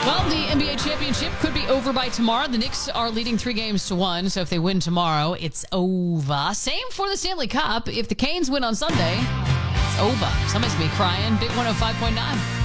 Well, the NBA championship could be over by tomorrow. The Knicks are leading 3-1, so if they win tomorrow, it's over. Same for the Stanley Cup. If the Canes win on Sunday, it's over. Somebody's going to be crying. Big 105.9.